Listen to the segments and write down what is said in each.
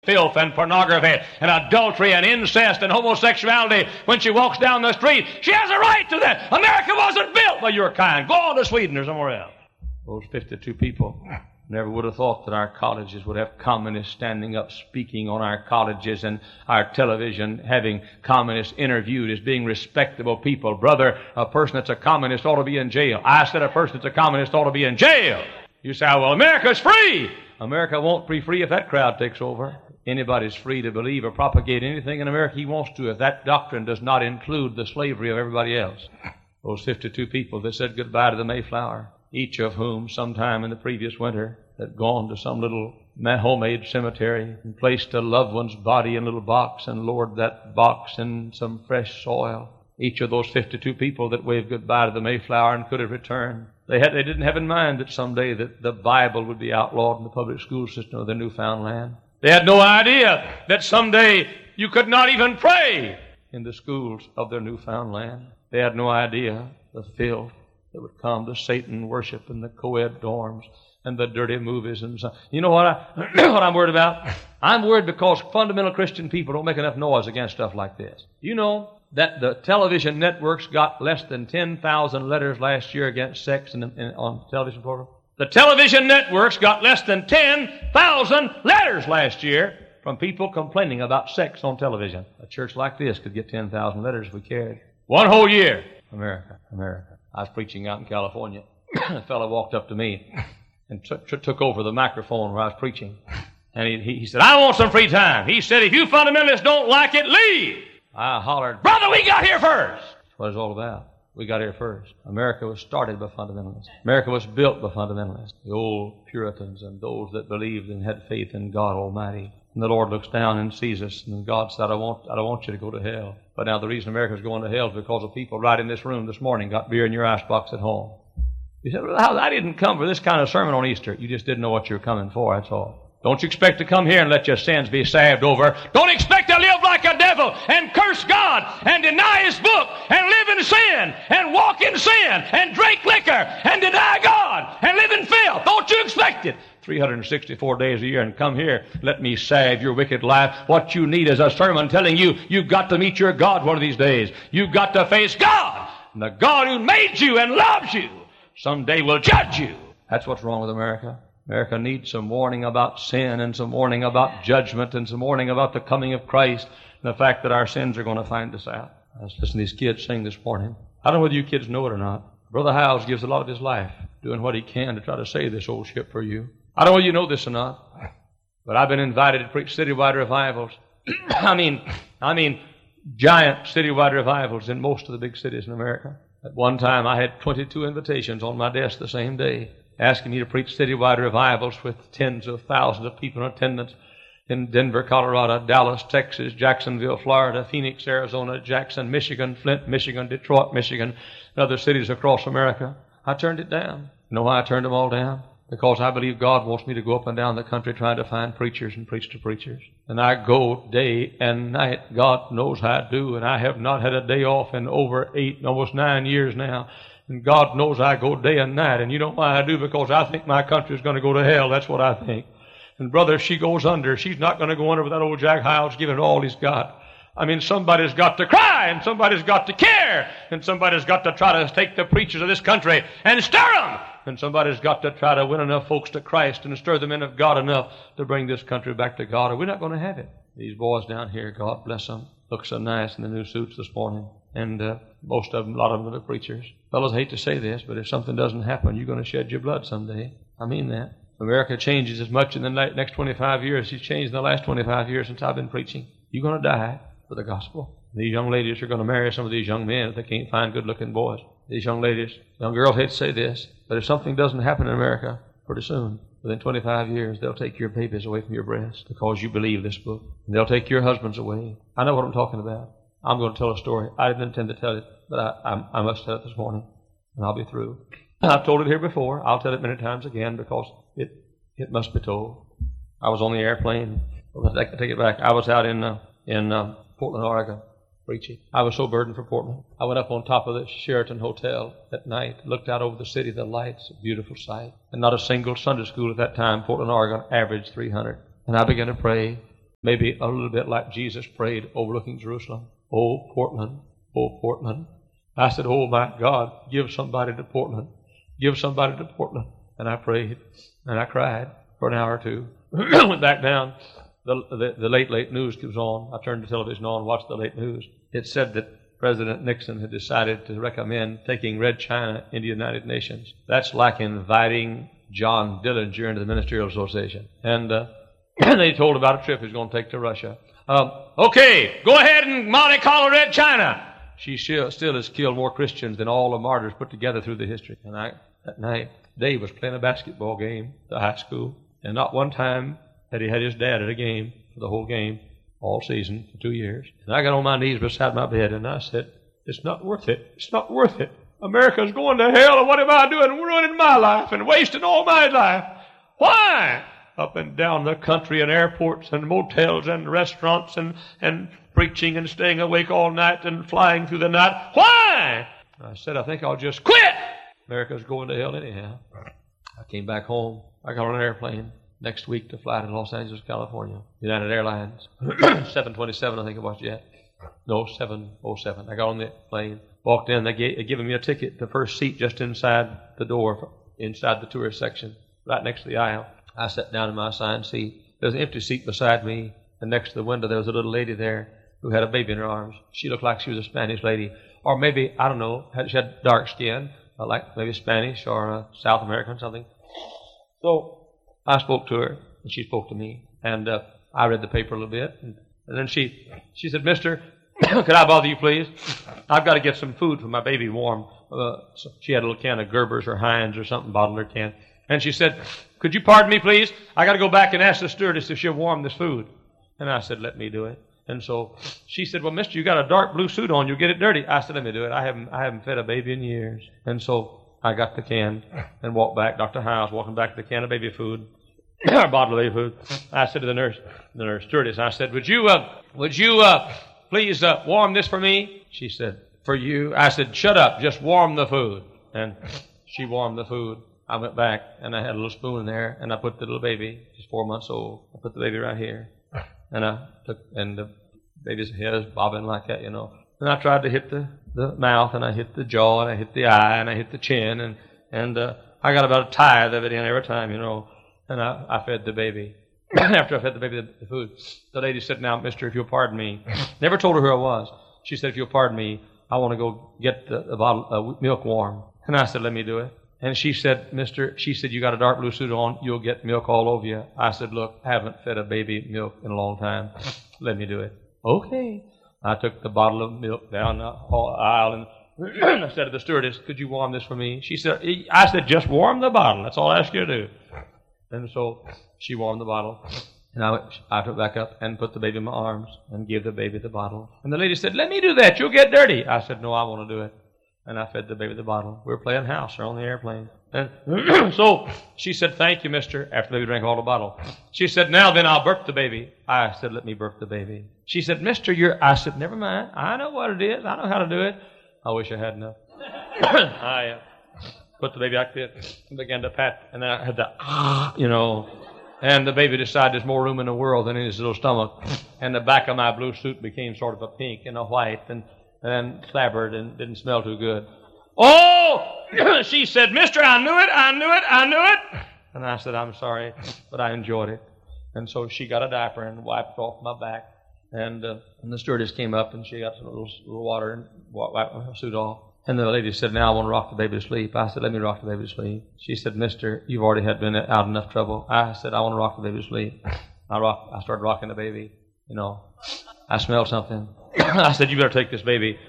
filth and pornography and adultery and incest and homosexuality when she walks down the street. She has a right to that. America wasn't built by your kind. Go on to Sweden or somewhere else. Those 52 people never would have thought that our colleges would have communists standing up speaking on our colleges and our television having communists interviewed as being respectable people. Brother, a person that's a communist ought to be in jail. I said a person that's a communist ought to be in jail. You say, well, America's free. America won't be free if that crowd takes over. Anybody's free to believe or propagate anything in America he wants to if that doctrine does not include the slavery of everybody else. Those 52 people that said goodbye to the Mayflower, each of whom sometime in the previous winter had gone to some little homemade cemetery and placed a loved one's body in a little box and lowered that box in some fresh soil. Each of those 52 people that waved goodbye to the Mayflower and could have returned, they didn't have in mind that someday that the Bible would be outlawed in the public school system of the newfound land. They had no idea that someday you could not even pray in the schools of their newfound land. They had no idea the filth that would come, the Satan worship in the co-ed dorms and the dirty movies and so. You know what what I'm worried about? I'm worried because fundamental Christian people don't make enough noise against stuff like this. You know that the television networks got less than 10,000 letters last year against sex on television programs? The television networks got less than 10,000 letters last year from people complaining about sex on television. A church like this could get 10,000 letters if we cared. One whole year. America. I was preaching out in California. A fellow walked up to me and took over the microphone where I was preaching. And he said, I want some free time. He said, if you fundamentalists don't like it, leave. I hollered, brother, we got here first. That's what it's all about. We got here first. America was started by fundamentalists. America was built by fundamentalists. The old Puritans and those that believed and had faith in God Almighty. And the Lord looks down and sees us, and God said, I don't want you to go to hell. But now the reason America's going to hell is because of people right in this room this morning got beer in your icebox at home. You said, well, I didn't come for this kind of sermon on Easter. You just didn't know what you were coming for, that's all. Don't you expect to come here and let your sins be salved over. Don't expect to live like a devil and curse God and deny His book and live in sin and walk in sin and drink liquor and deny God and live in filth. Don't you expect it. 364 days a year and come here, let me salve your wicked life. What you need is a sermon telling you you've got to meet your God one of these days. You've got to face God. And the God who made you and loves you someday will judge you. That's what's wrong with America. America needs some warning about sin and some warning about judgment and some warning about the coming of Christ and the fact that our sins are going to find us out. I was listening to these kids sing this morning. I don't know whether you kids know it or not. Brother Howes gives a lot of his life doing what he can to try to save this old ship for you. I don't know whether you know this or not, but I've been invited to preach citywide revivals. I mean giant citywide revivals in most of the big cities in America. At one time I had 22 invitations on my desk the same day, asking me to preach citywide revivals with tens of thousands of people in attendance in Denver, Colorado, Dallas, Texas, Jacksonville, Florida, Phoenix, Arizona, Jackson, Michigan, Flint, Michigan, Detroit, Michigan, and other cities across America. I turned it down. You know why I turned them all down? Because I believe God wants me to go up and down the country trying to find preachers and preach to preachers. And I go day and night. God knows I do, and I have not had a day off in over 8, almost 9 years now. And God knows I go day and night. And you know why I do? Because I think my country is going to go to hell. That's what I think. And brother, if she goes under, she's not going to go under with that old Jack Hyles giving it all he's got. I mean, somebody's got to cry, and somebody's got to care, and somebody's got to try to take the preachers of this country and stir them. And somebody's got to try to win enough folks to Christ and stir the men of God enough to bring this country back to God, or we're not going to have it. These boys down here, God bless them, look so nice in the new suits this morning. And most of them, a lot of them are the preachers. Fellows hate to say this, but if something doesn't happen, you're going to shed your blood someday. I mean that. America changes as much in the next 25 years as it's changed in the last 25 years since I've been preaching. You're going to die for the gospel. These young ladies are going to marry some of these young men if they can't find good-looking boys. These young ladies, young girls hate to say this, but if something doesn't happen in America pretty soon, within 25 years, they'll take your babies away from your breast because you believe this book. And they'll take your husbands away. I know what I'm talking about. I'm going to tell a story. I didn't intend to tell it, but I must tell it this morning, and I'll be through. I've told it here before. I'll tell it many times again because it must be told. I was on the airplane. I take it back. I was out in Portland, Oregon, preaching. I was so burdened for Portland. I went up on top of the Sheraton Hotel at night, looked out over the city, the lights, a beautiful sight. And not a single Sunday school at that time, Portland, Oregon, averaged 300. And I began to pray. maybe a little bit like Jesus prayed overlooking Jerusalem. Oh, Portland, oh, Portland. I said, oh, my God, give somebody to Portland. Give somebody to Portland. And I prayed, and I cried for an hour or two. Went back down. The late news was on. I turned the television on and watched the late news. It said that President Nixon had decided to recommend taking Red China into the United Nations. That's like inviting John Dillinger into the Ministerial Association. And they told about a trip he was going to take to Russia. Okay, go ahead and Monte Carlo Red China. She still has killed more Christians than all the martyrs put together through the history. And that night, Dave was playing a basketball game at the high school. And not one time had he had his dad at a game for the whole game, all season, for 2 years. And I got on my knees beside my bed and I said, it's not worth it. It's not worth it. America's going to hell, and what am I doing? Ruining my life and wasting all my life. Why? Up and down the country and airports and motels and restaurants and preaching and staying awake all night and flying through the night. Why? I said, I think I'll just quit. America's going to hell anyhow. I came back home. I got on an airplane next week to fly to Los Angeles, California. United Airlines. 727, I think it was yet. No, 707. I got on the plane, walked in. They given me a ticket, the first seat just inside the door, inside the tourist section, right next to the aisle. I sat down in my assigned seat. There was an empty seat beside me, and next to the window there was a little lady there who had a baby in her arms. She looked like she was a Spanish lady, or maybe, I don't know, she had dark skin, like maybe Spanish or South American or something. So I spoke to her, and she spoke to me, and I read the paper a little bit, and then she said, Mister, could I bother you, please? I've got to get some food for my baby warm. So she had a little can of Gerber's or Heinz or something bottled in her can. And she said, could you pardon me, please? I got to go back and ask the stewardess if she'll warm this food. And I said, let me do it. And so she said, well, mister, you got a dark blue suit on. You'll get it dirty. I said, let me do it. I haven't fed a baby in years. And so I got the can and walked back. Dr. Howes walking back to the can of baby food, or bottle of baby food. I said to the nurse stewardess, I said, would you please warm this for me? She said, for you? I said, shut up. Just warm the food. And she warmed the food. I went back, and I had a little spoon in there, and I put the little baby, she's 4 months old, I put the baby right here. And the baby's head is bobbing like that, you know. And I tried to hit the mouth, and I hit the jaw, and I hit the eye, and I hit the chin, and I got about a tithe of it in every time, you know. And I fed the baby. After I fed the baby the food, the lady said, now, mister, if you'll pardon me. Never told her who I was. She said, if you'll pardon me, I want to go get the bottle of milk warm. And I said, let me do it. And she said, mister, she said, you got a dark blue suit on, you'll get milk all over you. I said, look, I haven't fed a baby milk in a long time. Let me do it. Okay. I took the bottle of milk down the aisle and I said to the stewardess, could you warm this for me? I said, just warm the bottle. That's all I ask you to do. And so she warmed the bottle. And I took back up and put the baby in my arms and gave the baby the bottle. And the lady said, let me do that. You'll get dirty. I said, no, I want to do it. And I fed the baby the bottle. We were playing house or on the airplane. And so she said, thank you, mister, after the baby drank all the bottle. She said, now then I'll birth the baby. I said, let me birth the baby. She said, mister, I said, never mind. I know what it is. I know how to do it. I wish I had enough. I put the baby like this and began to pat. And then I had the, you know. And the baby decided there's more room in the world than in his little stomach. And the back of my blue suit became sort of a pink and a white and slabbered and didn't smell too good. Oh, she said, mister, I knew it. And I said, I'm sorry, but I enjoyed it. And so she got a diaper and wiped off my back. And the stewardess came up and she got some little water and wiped my suit off. And the lady said, now I want to rock the baby to sleep. I said, let me rock the baby to sleep. She said, mister, you've already been out enough trouble. I said, I want to rock the baby to sleep. I started rocking the baby. You know, I smelled something. I said, you better take this baby.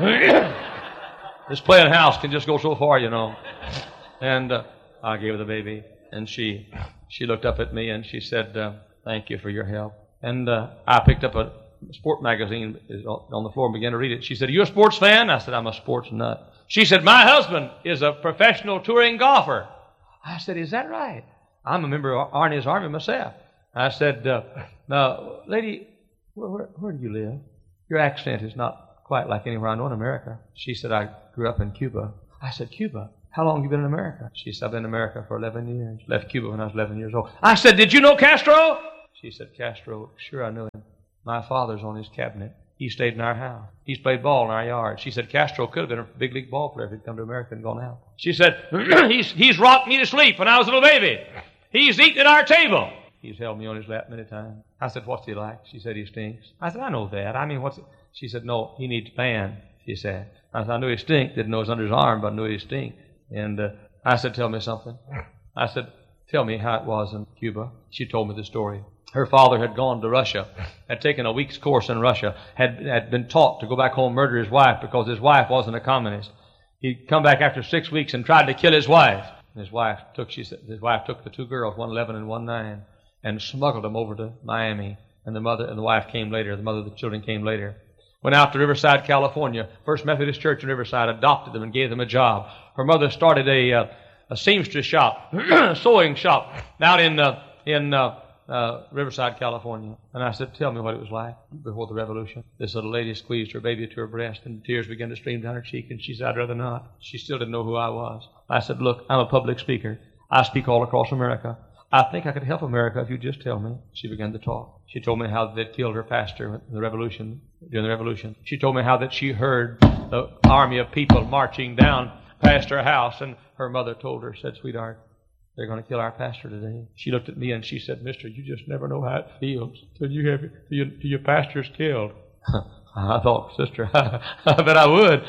This playing house can just go so far, you know. And I gave her the baby. And she looked up at me and she said, thank you for your help. And I picked up a sport magazine on the floor and began to read it. She said, are you a sports fan? I said, I'm a sports nut. She said, my husband is a professional touring golfer. I said, is that right? I'm a member of Arnie's Army myself. I said, now, lady, where do you live? Your accent is not quite like anywhere I know in America. She said, I grew up in Cuba. I said, Cuba? How long have you been in America? She said, I've been in America for 11 years. Left Cuba when I was 11 years old. I said, did you know Castro? She said, Castro, sure I knew him. My father's on his cabinet. He stayed in our house. He's played ball in our yard. She said, Castro could have been a big league ball player if he'd come to America and gone out. She said, he's rocked me to sleep when I was a little baby. He's eaten at our table. He's held me on his lap many times. I said, what's he like? She said, he stinks. I said, I know that. I mean, what's it? She said, no, he needs a fan, she said. I said, I knew he stink. Didn't know it was under his arm, but I knew he stink. And I said, tell me something. I said, tell me how it was in Cuba. She told me the story. Her father had gone to Russia, had taken a week's course in Russia, had been taught to go back home and murder his wife because his wife wasn't a communist. He'd come back after 6 weeks and tried to kill his wife. And his wife took the two girls, one 11 and one 9, and smuggled them over to Miami. And the mother and the wife came later. The mother of the children came later. Went out to Riverside, California. First Methodist Church in Riverside adopted them and gave them a job. Her mother started a seamstress shop, sewing shop, out in Riverside, California. And I said, tell me what it was like before the revolution. This little lady squeezed her baby to her breast and tears began to stream down her cheek, and she said, I'd rather not. She still didn't know who I was. I said, look, I'm a public speaker. I speak all across America. I think I could help America if you just tell me. She began to talk. She told me how they'd killed her pastor in the revolution, during the revolution. She told me how that she heard the army of people marching down past her house, and her mother told her, said, sweetheart, they're going to kill our pastor today. She looked at me and she said, mister, you just never know how it feels till your pastor's killed. I thought, sister, I bet I would.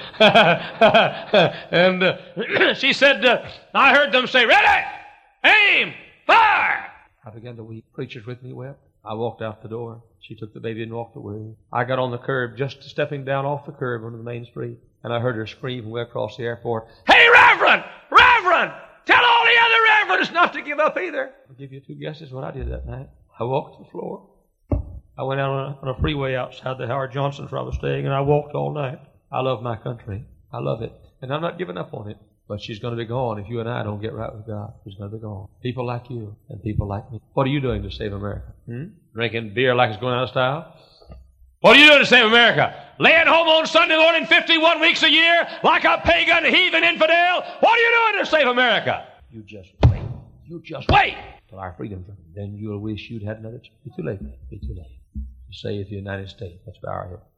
And she said, I heard them say, ready, aim, fire. I began to weep. Preachers with me wept. I walked out the door. She took the baby and walked away. I got on the curb, just stepping down off the curb onto the main street, and I heard her scream way across the airport, hey, Reverend! Reverend! Tell all the other reverends not to give up either. I'll give you 2 guesses what I did that night. I walked the floor. I went out on a freeway outside the Howard Johnson's where I was staying, and I walked all night. I love my country. I love it. And I'm not giving up on it. But she's going to be gone if you and I don't get right with God. She's going to be gone. People like you and people like me. What are you doing to save America? Drinking beer like it's going out of style? What are you doing to save America? Laying home on Sunday morning 51 weeks a year like a pagan, heathen infidel? What are you doing to save America? You just wait. You just wait till our freedom's done. Then you'll wish you'd had another chance. Be too late. Be too late. To save the United States. Let's bow our head.